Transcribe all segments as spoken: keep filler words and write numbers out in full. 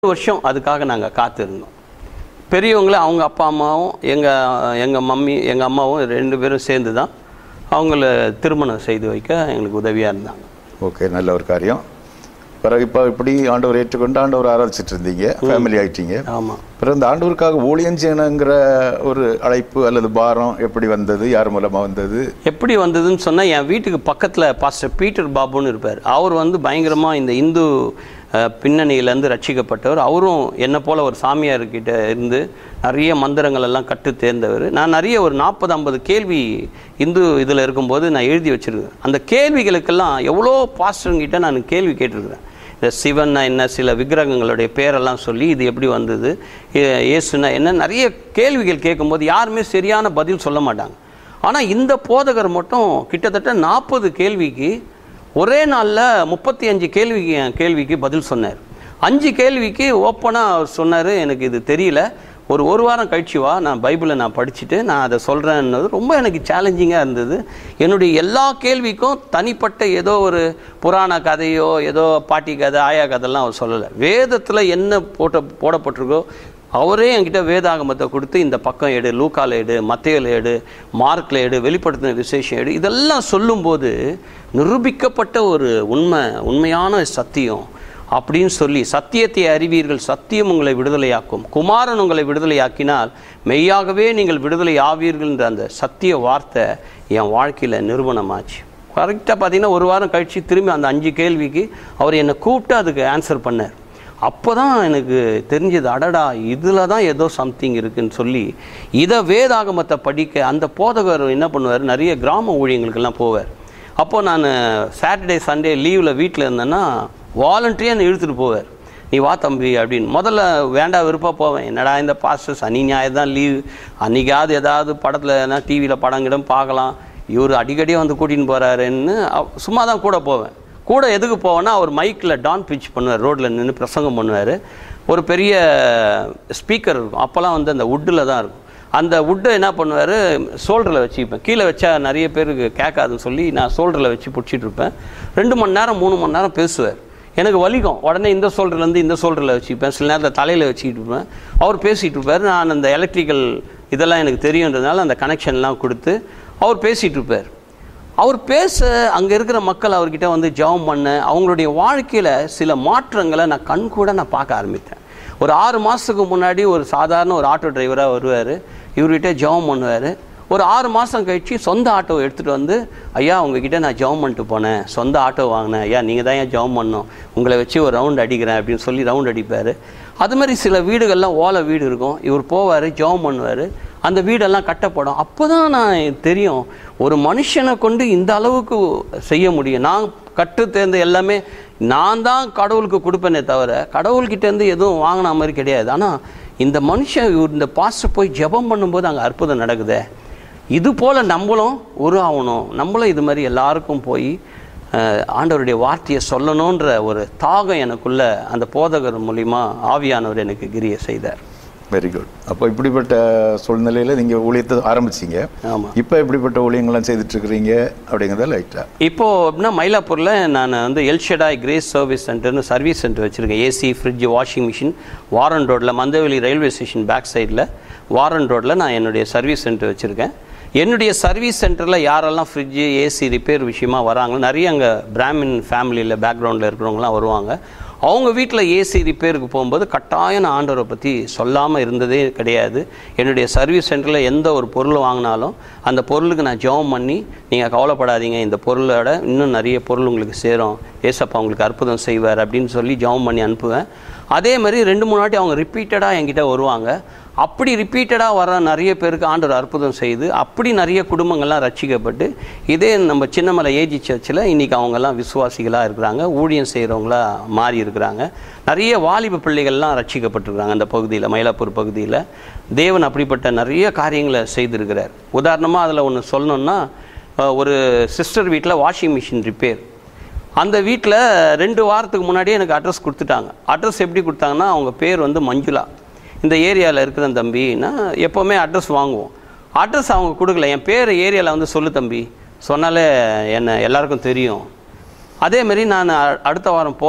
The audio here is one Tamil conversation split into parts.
வருஷம் அதுக்காக நாங்கள் காத்திருந்தோம். பெரியவங்கள அவங்க அப்பா அம்மாவும் எங்கள் எங்கள் மம்மி எங்கள் அம்மாவும் ரெண்டு பேரும் சேர்ந்து தான் அவங்கள திருமணம் செய்து வைக்க எங்களுக்கு உதவியாக இருந்தாங்க. ஓகே, நல்ல ஒரு காரியம். பிறகு இப்போ இப்படி ஆண்டவர் ஏற்றுக்கொண்டு ஆண்டவர் ஆராய்ச்சிட்டு இருந்தீங்க, ஃபேமிலி ஆகிட்டீங்க. ஆமாம். பிறகு இந்த ஆண்டவருக்காக ஊழியம் செய்யணுங்கிற ஒரு அழைப்பு அல்லது பாரம் எப்படி வந்தது? யார் மூலமாக வந்தது? எப்படி வந்ததுன்னு சொன்னால், என் வீட்டுக்கு பக்கத்தில் பாஸ்டர் பீட்டர் பாபுன்னு இருப்பார். அவர் வந்து பயங்கரமாக இந்த இந்து பின்னணியிலேருந்து ரட்சிக்கப்பட்டவர். அவரும் என்னை போல் ஒரு சாமியார்கிட்ட இருந்து நிறைய மந்திரங்கள் எல்லாம் கற்று தேர்ந்தவர். நான் நிறைய ஒரு நாற்பது ஐம்பது கேள்வி இந்து இதில் இருக்கும்போது நான் எழுதி வச்சுருக்கேன். அந்த கேள்விகளுக்கெல்லாம் எவ்வளோ பாஸ்டருங்கிட்ட நான் கேள்வி கேட்டிருக்கிறேன். இந்த சிவன்னா என்ன, சில விக்கிரகங்களுடைய பேரெல்லாம் சொல்லி இது எப்படி வந்தது, இயேசுனா என்ன, நிறைய கேள்விகள் கேட்கும்போது யாருமே சரியான பதில் சொல்ல மாட்டாங்க. ஆனால் இந்த போதகர் மட்டும் கிட்டத்தட்ட நாற்பது கேள்விக்கு ஒரே நாளில் முப்பத்தி அஞ்சு கேள்விக்கு கேள்விக்கு பதில் சொன்னார். அஞ்சு கேள்விக்கு ஓப்பனாக அவர் சொன்னார், எனக்கு இது தெரியல, ஒரு ஒரு வாரம் கழிச்சு வா, நான் பைபிளை நான் படிச்சுட்டு நான் அதை சொல்கிறேன்னது ரொம்ப எனக்கு சேலஞ்சிங்காக இருந்தது. என்னுடைய எல்லா கேள்விக்கும் தனிப்பட்ட ஏதோ ஒரு புராண கதையோ ஏதோ பாட்டி கதை ஆயா கதைலாம் அவர் சொல்லலை. வேதத்தில் என்ன போட்ட போடப்பட்டிருக்கோ அவரே என்கிட்ட வேதாகமத்தை கொடுத்து இந்த பக்கம் எடு, லூக்கால எடு, மத்தேயுல எடு, மார்க்கில் எடு, வெளிப்படுத்தின விசேஷம் எடு, இதெல்லாம் சொல்லும்போது நிரூபிக்கப்பட்ட ஒரு உண்மை, உண்மையான சத்தியம் அப்படின்னு சொல்லி, சத்தியத்தை அறிவீர்கள், சத்தியம் உங்களை விடுதலையாக்கும், குமாரன் உங்களை விடுதலையாக்கினால் மெய்யாகவே நீங்கள் விடுதலை ஆவீர்கள்ன்ற அந்த சத்திய வார்த்தை என் வாழ்க்கையில் நிறுவனமாச்சு. கரெக்டாக பார்த்தீங்கன்னா ஒரு வாரம் கழித்து திரும்பி அந்த அஞ்சு கேள்விக்கு அவர் என்னை கூப்பிட்டு அதுக்கு ஆன்சர் பண்ணார். அப்போ தான் எனக்கு தெரிஞ்சது, அடடா இதில் தான் ஏதோ சம்திங் இருக்குதுன்னு சொல்லி இதை வேதாகமத்தை படிக்க அந்த போதகர் என்ன பண்ணுவார், நிறைய கிராம ஊழியங்களுக்கெல்லாம் போவார். அப்போது நான் சாட்டர்டே சண்டே லீவில் வீட்டில் இருந்தேன்னா வாலண்டரியாக என்னை இழுத்துட்டு போவார். நீ வா தம்பி அப்படின்னு. முதல்ல வேண்டாம் விருப்பம் போவேன், என்னடா இந்த பாஸ்டர் சனி ஞாயிறு தான் லீவு, அன்றைக்காவது ஏதாவது படத்தில் என்ன டிவியில் படங்கிடம் பார்க்கலாம், இவர் அடிக்கடி வந்து கூட்டின்னு போகிறாருன்னு சும்மா தான் கூட போவேன். கூட எதுக்கு போவேன்னா அவர் மைக்கில் டான் பிச் பண்ணுவார், ரோட்டில் நின்று பிரசங்கம் பண்ணுவார். ஒரு பெரிய ஸ்பீக்கர் இருக்கும், அப்போல்லாம் வந்து அந்த வுட்டில் தான் இருக்கும். அந்த வுட்டை என்ன பண்ணுவார், ஷோல்டரில் வச்சுப்பேன். கீழே வச்சா நிறைய பேருக்கு கேட்காதுன்னு சொல்லி நான் ஷோல்டரில் வச்சு பிடிச்சிட்டு இருப்பேன். ரெண்டு மணி நேரம் மூணு மணி நேரம் பேசுவார். எனக்கு வலிக்கும், உடனே இந்த ஷோல்டர்லேருந்து இந்த ஷோல்டரில் வச்சுப்பேன், சில நேரத்தில் தலையில் வச்சுக்கிட்டு இருப்பேன். அவர் பேசிகிட்டு இருப்பார், நான் அந்த எலக்ட்ரிக்கல் இதெல்லாம் எனக்கு தெரியுன்றதுனால அந்த கனெக்ஷன்லாம் கொடுத்து அவர் பேசிகிட்டு இருப்பார். அவர் பேச அங்கே இருக்கிற மக்கள் அவர்கிட்ட வந்து ஜெபம் பண்ண, அவங்களுடைய வாழ்க்கையில் சில மாற்றங்களை நான் கண் கூட நான் பார்க்க ஆரம்பித்தேன். ஒரு ஆறு மாதத்துக்கு முன்னாடி ஒரு சாதாரண ஒரு ஆட்டோ டிரைவராக வருவார், இவர்கிட்ட ஜெபம் பண்ணுவார். ஒரு ஆறு மாதம் கழித்து சொந்த ஆட்டோ எடுத்துகிட்டு வந்து, ஐயா உங்ககிட்ட நான் ஜெபம் பண்ணிட்டு போனேன், சொந்த ஆட்டோ வாங்கினேன், ஐயா நீங்கள் தான் ஏன் ஜெபம் பண்ணோம், உங்களை வச்சு ஒரு ரவுண்ட் அடிக்கிறேன் அப்படின்னு சொல்லி ரவுண்ட் அடிப்பார். அது மாதிரி சில வீடுகள்லாம் ஓலை வீடு இருக்கும், இவர் போவார் ஜெபம் பண்ணுவார், அந்த வீடெல்லாம் கட்டப்படும். அப்போ தான் நான் தெரியும், ஒரு மனுஷனை கொண்டு இந்த அளவுக்கு செய்ய முடியும். நான் கற்று தேர்ந்த எல்லாமே நான் தான் கடவுளுக்கு கொடுப்பேனே தவிர கடவுள்கிட்டேருந்து எதுவும் வாங்கின மாதிரி கிடையாது. ஆனால் இந்த மனுஷன் இந்த பாஸ்டர் போய் ஜெபம் பண்ணும்போது அங்கே அற்புதம் நடக்குது. இது போல் நம்மளும் உருவாகணும், நம்மளும் இது மாதிரி எல்லாருக்கும் போய் ஆண்டவருடைய வார்த்தையை சொல்லணுன்ற ஒரு தாகம் எனக்குள்ள அந்த போதகர் மூலிமா ஆவியானவர் எனக்கு கிரியை செய்தார். Very good. அப்போ இப்படிப்பட்ட சூழ்நிலையில் நீங்கள் ஊழியத்தை ஆரம்பிச்சிங்க. ஆமாம். இப்போ எப்படிப்பட்ட ஊழியங்கள்லாம் செய்துட்ருக்குறீங்க அப்படிங்கிறத லைட்டாக இப்போது அப்படின்னா மயிலாப்பூரில் நான் வந்து El Shaddai grace service சென்டர்னு service centre வச்சுருக்கேன். AC, fridge, washing machine, Warren ரோட்டில், மந்தவெளி ரயில்வே ஸ்டேஷன் பேக் சைடில் வாரன் ரோட்டில் நான் என்னுடைய சர்வீஸ் சென்டர் வச்சுருக்கேன். என்னுடைய சர்வீஸ் சென்டரில் யாரெல்லாம் ஃப்ரிட்ஜு, ஏசி ரிப்பேர் விஷயமாக வராங்களோ, நிறைய அங்கே பிராமின் ஃபேமிலியில் பேக்ரவுண்டில் இருக்கிறவங்களாம் வருவாங்க. அவங்க வீட்டில் ஏசி ரிப்பேருக்கு போகும்போது கட்டாயம் நான் ஆண்டவரை பற்றி சொல்லாமல் இருந்ததே கிடையாது. என்னுடைய சர்வீஸ் சென்டரில் எந்த ஒரு பொருள் வாங்கினாலும் அந்த பொருளுக்கு நான் ஜெபம் பண்ணி, நீங்கள் கவலைப்படாதீங்க, இந்த பொருளோட இன்னும் நிறைய பொருள் உங்களுக்கு சேரும், ஏசப்பா உங்களுக்கு அற்புதம் செய்வார் அப்படின்னு சொல்லி ஜெபம் பண்ணி அனுப்புவேன். அதே மாதிரி ரெண்டு மூணு வாட்டி அவங்க ரிப்பீட்டடாக என்கிட்ட வருவாங்க. அப்படி ரிப்பீட்டடாக வர நிறைய பேருக்கு ஆண்டவர் அற்புதம் செய்து அப்படி நிறைய குடும்பங்கள்லாம் ரட்சிக்கப்பட்டு, இதே நம்ம சின்னமலை ஏஜி சர்ச்சில் இன்றைக்கி அவங்கெல்லாம் விசுவாசிகளாக இருக்கிறாங்க, ஊழியம் செய்கிறவங்களா மாறி இருக்கிறாங்க. நிறைய வாலிப பிள்ளைகள்லாம் ரட்சிக்கப்பட்டிருக்கிறாங்க அந்த பகுதியில், மயிலாப்பூர் பகுதியில். தேவன் அப்படிப்பட்ட நிறைய காரியங்களை செய்திருக்கிறார். உதாரணமாக அதில் ஒன்று சொல்லணுன்னா, ஒரு சிஸ்டர் வீட்டில் வாஷிங் மிஷின் ரிப்பேர். அந்த வீட்டில் ரெண்டு வாரத்துக்கு முன்னாடியே எனக்கு அட்ரஸ் கொடுத்துட்டாங்க. அட்ரஸ் எப்படி கொடுத்தாங்கன்னா, அவங்க பேர் வந்து மஞ்சுளா, இந்த ஏரியாவில் இருக்கிற தம்பின்னா எப்போவுமே அட்ரஸ் வாங்குவோம். அட்ரஸ் அவங்க கொடுக்கல, என் பேர் ஏரியாவில் வந்து சொல்லு தம்பி சொன்னாலே என்ன எல்லாருக்கும் தெரியும். அதேமாரி நான் அடுத்த வாரம் போல்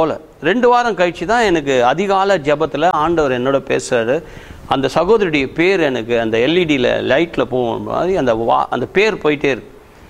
ரெண்டு வாரம் கழிச்சு தான் எனக்கு அதிகால ஜெபத்தில் ஆண்டவர் என்னோட பேசுகிறாரு. அந்த சகோதரியுடைய பேர் எனக்கு அந்த எல்இடியில் லைட்டில் போகும் மாதிரி அந்த வா அந்த பேர் போயிட்டே இருக்கு.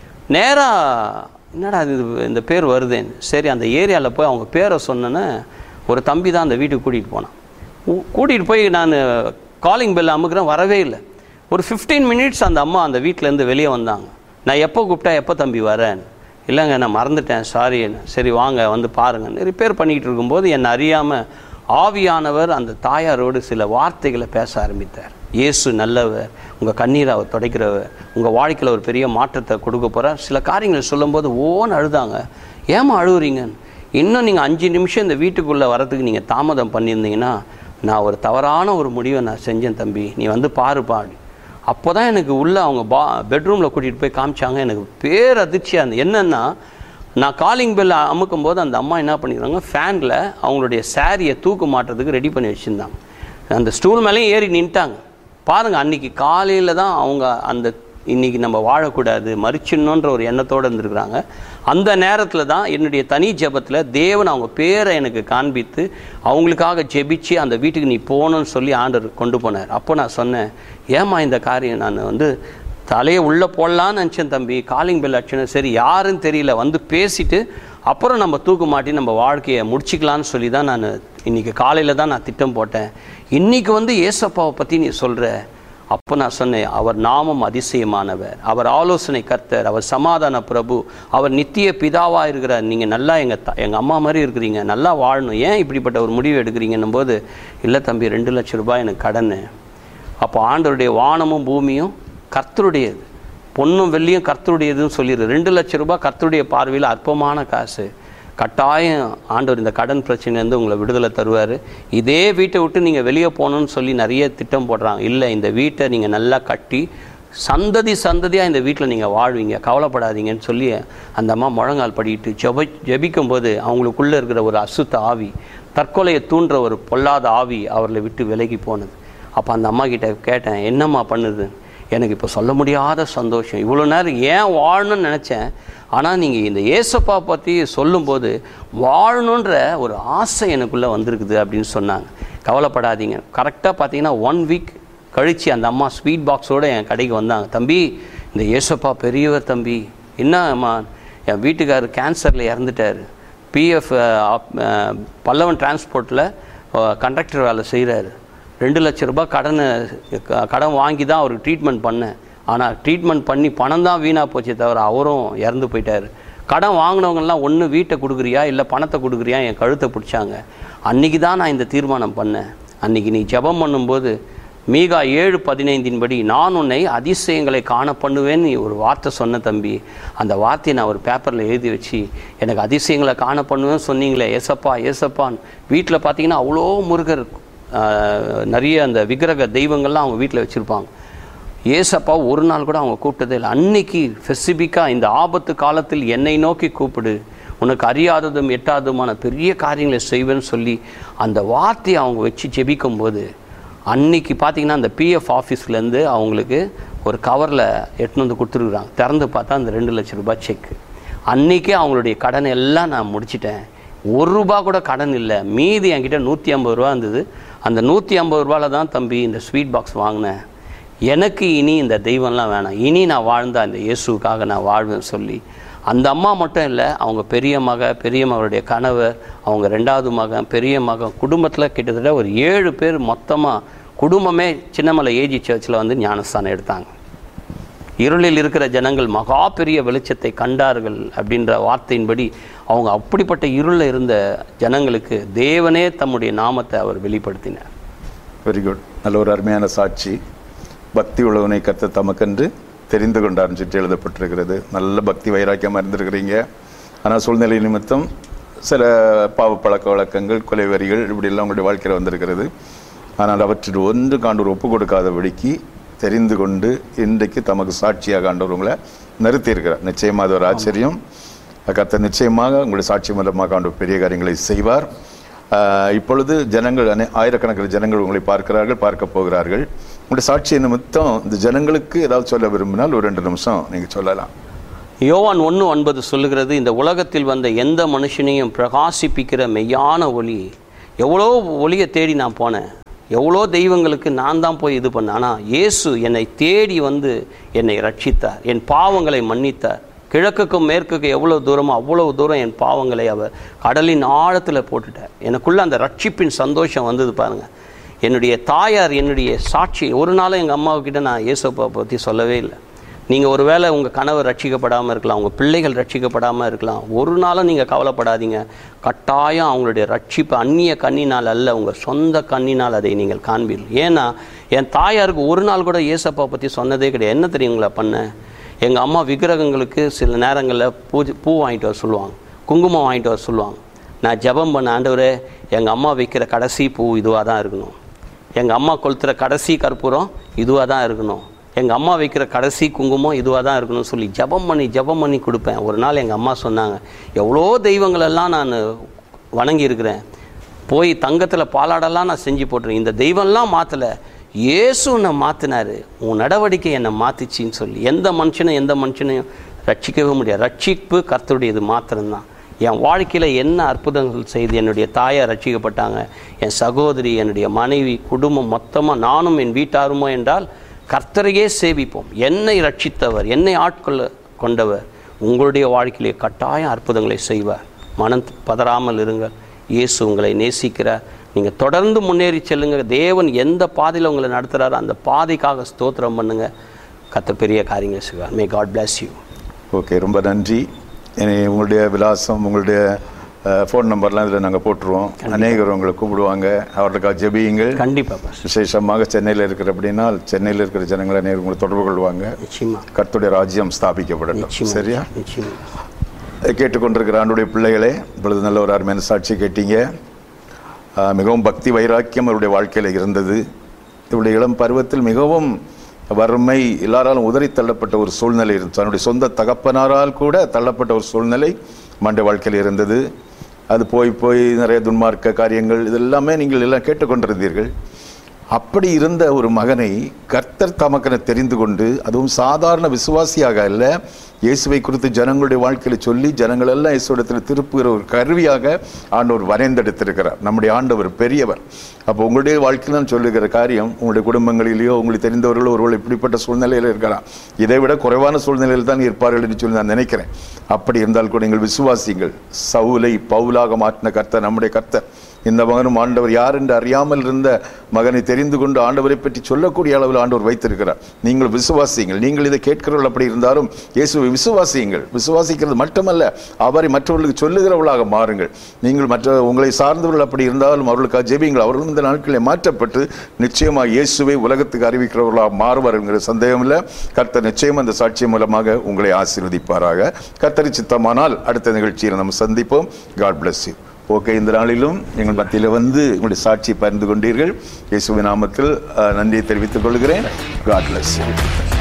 நேராக என்னடா இது இந்த பேர் வருதேன்னு சரி அந்த ஏரியாவில் போய் அவங்க பேரை சொன்னேன்னு ஒரு தம்பி தான் அந்த வீட்டுக்கு கூட்டிகிட்டு போனான். கூட்டிகிட்டு போய் நான் காலிங் பெல் அமுக்குறேன், வரவே இல்லை. ஒரு ஃபிஃப்டீன் மினிட்ஸ் அந்த அம்மா அந்த வீட்டிலேருந்து வெளியே வந்தாங்க. நான் எப்போ கூப்பிட்டா எப்போ தம்பி வரேன்? இல்லைங்க நான் மறந்துட்டேன், சாரி. சரி வாங்க வந்து பாருங்கள். ரிப்பேர் பண்ணிகிட்டு இருக்கும்போது என்னை அறியாமல் ஆவியானவர் அந்த தாயாரோடு சில வார்த்தைகளை பேச ஆரம்பித்தார். இயேசு நல்லவர், உங்கள் கண்ணீரை அவர் துடைக்கிறவர், உங்கள் வாழ்க்கையில் ஒரு பெரிய மாற்றத்தை கொடுக்க போகிறார். சில காரியங்களை சொல்லும்போது ஓன்னு அழுதாங்க. ஏமா அழுகுறீங்கன்னு. இன்னும் நீங்கள் அஞ்சு நிமிஷம் இந்த வீட்டுக்குள்ளே வரதுக்கு நீங்கள் தாமதம் பண்ணியிருந்தீங்கன்னா நான் ஒரு தவறான ஒரு முடிவை நான் செஞ்சேன் தம்பி, நீ வந்து பாருப்பா. அப்போ தான் எனக்கு உள்ளே அவங்க பா பெட்ரூமில் கூட்டிகிட்டு போய் காமிச்சாங்க. எனக்கு பேரதிர்ச்சியாக இருந்தது. என்னென்னா நான் காலிங் பெல் அமுக்கும் போது அந்த அம்மா என்ன பண்ணிடுறாங்க, ஃபேனில் அவங்களுடைய சாரியை தூக்கு மாட்டுறதுக்கு ரெடி பண்ணி வச்சுருந்தாங்க. அந்த ஸ்டூல் மேலேயும் ஏறி நின்ட்டாங்க. பாருங்கள், அன்றைக்கி காலையில் தான் அவங்க அந்த இன்றைக்கி நம்ம வாழக்கூடாது மறிச்சிடணுன்ற ஒரு எண்ணத்தோடு இருந்துருக்குறாங்க. அந்த நேரத்தில் தான் என்னுடைய தனி ஜெபத்தில் தேவன் அவங்க பேரை எனக்கு காண்பித்து அவங்களுக்காக ஜெபிச்சு அந்த வீட்டுக்கு நீ போகணுன்னு சொல்லி ஆண்டவர் கொண்டு போனார். அப்போ நான் சொன்னேன், ஏமா இந்த காரியம் நான் வந்து தலையை உள்ளே போடலான்னு நினச்சேன் தம்பி, காலிங் பெல் அடிச்சுன்னு சரி யாருன்னு தெரியல வந்து பேசிவிட்டு அப்புறம் நம்ம தூக்கு மாட்டி நம்ம வாழ்க்கையை முடிச்சிக்கலான்னு சொல்லி தான் நான் இன்றைக்கி காலையில் தான் நான் திட்டம் போட்டேன். இன்றைக்கி வந்து ஏசப்பாவை பற்றி நீ சொல்கிற. அப்போ நான் சொன்னேன், அவர் நாமம் அதிசயமானவர், அவர் ஆலோசனை கர்த்தர், அவர் சமாதான பிரபு, அவர் நித்திய பிதாவாக இருக்கிறார். நீங்கள் நல்லா எங்கள் த எங்கள் அம்மா மாதிரி இருக்கிறீங்க, நல்லா வாழணும், ஏன் இப்படிப்பட்ட ஒரு முடிவு எடுக்கிறீங்கன்னும் போது இல்லை தம்பி ரெண்டு லட்சம் ரூபாய் எனக்கு கடன். அப்போ ஆண்டவருடைய வானமும் பூமியும் கர்த்தருடையது, பொண்ணும் வெள்ளியும் கர்த்தருடையதுன்னு சொல்லிடுது. ரெண்டு லட்சம் ரூபாய் கர்த்தருடைய பார்வையில் அற்பமான காசு. கட்டாயம் ஆண்டவர் இந்த கடன் பிரச்சனைலேருந்து உங்களை விடுதலை தருவார். இதே வீட்டை விட்டு நீங்கள் வெளியே போகணுன்னு சொல்லி நிறைய திட்டம் போடுறாங்க. இல்லை, இந்த வீட்டை நீங்கள் நல்லா கட்டி சந்ததி சந்ததியாக இந்த வீட்டில் நீங்கள் வாழ்வீங்க, கவலைப்படாதீங்கன்னு சொல்லி அந்த அம்மா முழங்கால் படிக்கிட்டு ஜெப ஜெபிக்கும்போது அவங்களுக்குள்ளே இருக்கிற ஒரு அசுத்த ஆவி, தற்கொலையை தூண்டுற ஒரு பொல்லாத ஆவி அவர்களை விட்டு விலகி போனது. அப்போ அந்த அம்மா கிட்ட கேட்டேன், என்னம்மா பண்ணுது? எனக்கு இப்போ சொல்ல முடியாத சந்தோஷம். இவ்வளோ நேரம் ஏன் வாழணும்னு நினச்சேன், ஆனால் நீங்கள் இந்த ஏசப்பா பற்றி சொல்லும்போது வாழணுன்ற ஒரு ஆசை எனக்குள்ளே வந்திருக்குது அப்படின்னு சொன்னாங்க. கவலைப்படாதீங்க. கரெக்டாக பார்த்தீங்கன்னா ஒன் வீக் கழித்து அந்த அம்மா ஸ்வீட் பாக்ஸோடு என் கடைக்கு வந்தாங்க. தம்பி இந்த ஏசப்பா பெரியவர் தம்பி. என்னம்மா, என் வீட்டுக்காரர் கேன்சரில் இறந்துட்டார், பிஎஃப் பல்லவன் டிரான்ஸ்போர்ட்டில் கண்டக்டர் வேலை செய்கிறாரு, ரெண்டு லட்ச ரூபாய் கடனை கடன் வாங்கி தான் அவருக்கு ட்ரீட்மெண்ட் பண்ணேன். ஆனால் ட்ரீட்மெண்ட் பண்ணி பணம் தான் வீணாக போச்சே தவிர அவரும் இறந்து போயிட்டார். கடன் வாங்கினவங்கெல்லாம் ஒன்று வீட்டை கொடுக்குறியா இல்லை பணத்தை கொடுக்குறியா என் கழுத்தை பிடிச்சாங்க. அன்றைக்கி தான் நான் இந்த தீர்மானம் பண்ணேன். அன்றைக்கி நீ ஜெபம் பண்ணும்போது மீகா ஏழு பதினைந்தின் படி நான் உன்னை அதிசயங்களை காண பண்ணுவேன்னு ஒரு வார்த்தை சொன்ன தம்பி. அந்த வார்த்தையை நான் ஒரு பேப்பரில் எழுதி வச்சு எனக்கு அதிசயங்களை காண பண்ணுவேன்னு சொன்னீங்களே ஏசப்பா ஏசப்பான்னு. வீட்டில் பார்த்தீங்கன்னா அவ்வளோ முருகர் நிறைய அந்த விக்கிரக தெய்வங்கள்லாம் அவங்க வீட்டில் வச்சுருப்பாங்க. ஏசப்பா ஒரு நாள் கூட அவங்க கூப்பிட்டதே இல்லை. அன்னைக்கு ஸ்பெசிஃபிக்காக இந்த ஆபத்து காலத்தில் என்னை நோக்கி கூப்பிடு, உனக்கு அறியாததும் எட்டாததுமான பெரிய காரியங்களை செய்வேன்னு சொல்லி அந்த வார்த்தையை அவங்க வச்சு ஜெபிக்கும்போது அன்னைக்கு பார்த்திங்கன்னா அந்த பிஎஃப் ஆஃபீஸ்லேருந்து அவங்களுக்கு ஒரு கவரில் எட்டுன்னு வந்து கொடுத்துருக்குறாங்க. திறந்து பார்த்தா அந்த ரெண்டு லட்சம் ரூபாய் செக்கு. அன்றைக்கே அவங்களுடைய கடனை எல்லாம் நான் முடிச்சிட்டேன். ஒரு ரூபா கூட கடன் இல்லை. மீதி என்கிட்ட நூற்றி ஐம்பது ரூபா இருந்தது. அந்த நூற்றி ஐம்பது ரூபாயில் தான் தம்பி இந்த ஸ்வீட் பாக்ஸ் வாங்கினேன். எனக்கு இனி இந்த தெய்வம்லாம் வேணாம், இனி நான் வாழ்ந்த அந்த இயேசுக்காக நான் வாழ்வேன்னு சொல்லி அந்த அம்மா மட்டும் இல்லை, அவங்க பெரிய மக பெரிய மகளுடைய கணவர், அவங்க ரெண்டாவது மகன் பெரிய மகன், குடும்பத்தில் கிட்டத்தட்ட ஒரு ஏழு பேர் மொத்தமாக குடும்பமே சின்னமலை ஏஜி சர்ச்சில் வந்து ஞானஸ்தானம் எடுத்தாங்க. இருளில் இருக்கிற ஜனங்கள் மகா பெரிய வெளிச்சத்தை கண்டார்கள் அப்படின்ற வார்த்தையின்படி அவங்க அப்படிப்பட்ட இருளில் இருந்த ஜனங்களுக்கு தேவனே தம்முடைய நாமத்தை அவர் வெளிப்படுத்தினார். Very good. நல்ல ஒரு அருமையான சாட்சி. பக்தி உள்ளவனை கர்த்தர் தமக்கென்று தெரிந்து கொண்டார்னு சொல்லிட்டு எழுதப்பட்டிருக்கிறது. நல்ல பக்தி வைராக்கியமாக இருந்திருக்கிறீங்க. ஆனால் சூழ்நிலை நிமித்தம் சில பாவ பழக்க வழக்கங்கள், கொலை வரிகள் இப்படியெல்லாம் உங்களுடைய வாழ்க்கையில் வந்திருக்கிறது. ஆனால் அவற்றில் ஒன்று காண்டவர் ஒப்பு கொடுக்காதபடிக்கு தெரிந்து கொண்டு இன்றைக்கு தமக்கு சாட்சியாக ஆண்டவர் உங்களை நிறுத்தியிருக்கிறார். நிச்சயமாக அது ஒரு ஆச்சரியம். கர்த்தர் நிச்சயமாக உங்களுடைய சாட்சி மூலமாக ஆண்டவர் பெரிய காரியங்களை செய்வார். இப்பொழுது ஜனங்கள் ஆயிரக்கணக்கில் ஜனங்கள் உங்களை பார்க்கிறார்கள், பார்க்க போகிறார்கள். உங்களுடைய சாட்சியை நிமித்தம் இந்த ஜனங்களுக்கு ஏதாவது சொல்ல விரும்பினால் ஒரு ரெண்டு நிமிஷம் நீங்கள் சொல்லலாம். யோவான் ஒன்று ஒன்பது சொல்லுகிறது, இந்த உலகத்தில் வந்த எந்த மனுஷனையும் பிரகாசிப்பிக்கிற மெய்யான ஒளி. எவ்வளோ ஒளியை தேடி நான் போனேன், எவ்வளோ தெய்வங்களுக்கு நான் தான் போய் இது பண்ணேன். ஆனால் இயேசு என்னை தேடி வந்து என்னை ரட்சித்தார், என் பாவங்களை மன்னித்தார். கிழக்குக்கும் மேற்குக்கும் எவ்வளோ தூரமோ அவ்வளோ தூரம் என் பாவங்களை அவர் கடலின் ஆழத்தில் போட்டுட்டார். எனக்குள்ளே அந்த ரட்சிப்பின் சந்தோஷம் வந்தது பாருங்கள். என்னுடைய தாயார் என்னுடைய சாட்சி. ஒரு நாளும் எங்கள் அம்மாவுக்கிட்ட நான் இயேசுவை பற்றி சொல்லவே இல்லை. நீங்கள் ஒரு வேளை உங்கள் கணவர் ரட்சிக்கப்படாமல் இருக்கலாம், உங்கள் பிள்ளைகள் ரட்சிக்கப்படாமல் இருக்கலாம். ஒரு நாளும் நீங்கள் கவலைப்படாதீங்க. கட்டாயம் அவங்களுடைய ரட்சிப்பு அந்நிய கண்ணினால் அல்ல, உங்கள் சொந்த கண்ணினால் அதை நீங்கள் காண்பீர்கள். ஏன்னா என் தாயாருக்கு ஒரு நாள் கூட இயேசப்பா பற்றி சொன்னதே கிடையாது. என்ன தெரியுங்களா பண்ண? எங்கள் அம்மா விக்கிரகங்களுக்கு சில நேரங்களில் பூஜை பூ வாங்கிட்டு வர சொல்லுவாங்க, குங்குமம் வாங்கிட்டு வர சொல்லுவாங்க. நான் ஜெபம் பண்ண, ஆண்டவரே எங்கள் அம்மா வைக்கிற கடைசி பூ இதுவாக தான் இருக்கணும், எங்கள் அம்மா கொளுத்துற கடைசி கற்பூரம் இதுவாக தான் இருக்கணும், எங்கள் அம்மா வைக்கிற கடைசி குங்குமம் இதுவாக தான் இருக்கணும்னு சொல்லி ஜெபம் பண்ணி ஜெபம் பண்ணி கொடுப்பேன். ஒரு நாள் எங்கள் அம்மா சொன்னாங்க, எவ்வளோ தெய்வங்களெல்லாம் நான் வணங்கி இருக்கிறேன், போய் தங்கத்தில் பாலாடெல்லாம் நான் செஞ்சு போட்டுறேன், இந்த தெய்வம்லாம் மாற்றலை, இயேசு என்னை மாற்றினார், உன் நடவடிக்கை என்னை மாற்றிச்சின்னு சொல்லி. எந்த மனுஷனும் எந்த மனுஷனையும் ரட்சிக்கவே முடியாது. ரட்சிப்பு கர்த்தருடையது மாத்திரம்தான். என் வாழ்க்கையில் என்ன அற்புதங்கள் செய்து என்னுடைய தாயார் ரட்சிக்கப்பட்டாங்க, என் சகோதரி, என்னுடைய மனைவி, குடும்பம் மொத்தமாக, நானும் என் வீட்டாருமோ என்றால் கர்த்தரையே சேவிப்போம். என்னை ரட்சித்தவர், என்னை ஆட்கொள்ள கொண்டவர் உங்களுடைய வாழ்க்கையிலே கட்டாயம் அற்புதங்களை செய்வார். மனம் பதறாமல் இருங்கள். இயேசு உங்களை நேசிக்கிறார். நீங்கள் தொடர்ந்து முன்னேறி செல்லுங்க. தேவன் எந்த பாதையில் உங்களை நடத்துகிறாரோ அந்த பாதைக்காக ஸ்தோத்திரம் பண்ணுங்க. கர்த்தர் பெரிய காரியங்கள் செய்வார். May God bless you. Okay, ரொம்ப நன்றி. உங்களுடைய விலாசம், உங்களுடைய ஃபோன் நம்பர்லாம் இதில் நாங்கள் போட்டுருவோம். அநேகர் உங்களை கூப்பிடுவாங்க, அவர்களுக்காக ஜெபியுங்கள். கண்டிப்பாக. விசேஷமாக சென்னையில் இருக்கிற அப்படின்னா சென்னையில் இருக்கிற ஜனங்களை அநேகர் உங்களை தொடர்பு கொள்வாங்க. கர்த்தருடைய ராஜ்யம் ஸ்தாபிக்கப்படட்டும். சரியா? கேட்டுக்கொண்டிருக்கிற ஆண்டுடைய பிள்ளைகளே, இப்பொழுது நல்ல ஒரு அருமையான சாட்சி கேட்டீங்க. மிகவும் பக்தி வைராக்கியம் அவருடைய வாழ்க்கையில் இருந்தது. இவருடைய இளம் பருவத்தில் மிகவும் வறுமை, எல்லாராலும் உதறி தள்ளப்பட்ட ஒரு சூழ்நிலை இருந்தது. தன்னுடைய சொந்த தகப்பனாரால் கூட தள்ளப்பட்ட ஒரு சூழ்நிலை மண்டைய வாழ்க்கையில் இருந்தது. அது போய் போய் நிறைய துன்மார்க்க காரியங்கள் இதெல்லாமே நீங்கள் எல்லாம் கேட்டுக்கொண்டிருந்தீர்கள். அப்படி இருந்த ஒரு மகனை கர்த்தர் தமக்கென தெரிந்து கொண்டு, அதுவும் சாதாரண விசுவாசியாக அல்ல, இயேசுவை குறித்து ஜனங்களுடைய வாழ்க்கையில் சொல்லி ஜனங்கள் எல்லாம் இயேசுவிடத்தில் திருப்புகிற ஒரு கருவியாக ஆண்டவர் வரைந்தெடுத்திருக்கிறார். நம்முடைய ஆண்டவர் பெரியவர். அப்போ உங்களுடைய வாழ்க்கையில் நான் சொல்லுகிற காரியம், உங்களுடைய குடும்பங்களிலேயோ உங்களுக்கு தெரிந்தவர்களோ ஒருவர் இப்படிப்பட்ட சூழ்நிலையில் இருக்கலாம், இதை விட குறைவான சூழ்நிலையில் தான் இருப்பார்கள் என்று சொல்லி நான் நினைக்கிறேன். அப்படி இருந்தால் கூட நீங்கள் விசுவாசிங்கள். சவுலை பவுலாக மாற்றின கர்த்தர் நம்முடைய கர்த்தர். இந்த மகனும் ஆண்டவர் யார் என்று அறியாமல் இருந்த மகனை தெரிந்து கொண்டு ஆண்டவரை பற்றி சொல்லக்கூடிய அளவில் ஆண்டவர் வைத்திருக்கிறார். நீங்கள் விசுவாசியுங்கள். நீங்கள் இதை கேட்கிறவர்கள் அப்படி இருந்தாலும் இயேசுவை விசுவாசியுங்கள். விசுவாசிக்கிறது மட்டுமல்ல, அவரை மற்றவர்களுக்கு சொல்லுகிறவர்களாக மாறுங்கள். நீங்கள் மற்ற உங்களை சார்ந்தவர்கள் அப்படி இருந்தாலும் அவர்களுக்காக ஜெபியுங்கள். அவர்களும் இந்த நாட்களில் மாற்றப்பட்டு நிச்சயமாக இயேசுவை உலகத்துக்கு அறிவிக்கிறவர்களாக மாறுவார் என்கிற சந்தேகம் இல்லை. கர்த்தர் நிச்சயம் அந்த சாட்சி மூலமாக உங்களை ஆசீர்வதிப்பாராக. கர்த்தர் சித்தமானால் அடுத்த நிகழ்ச்சியில் நம்ம சந்திப்போம். God bless you. ஓகே, இந்த நாளிலும் எங்கள் மத்தியில் வந்து உங்களுடைய சாட்சியை பகிர்ந்து கொண்டீர்கள். இயேசுவின் நாமத்தில் நன்றியை தெரிவித்துக் கொள்கிறேன். God bless you.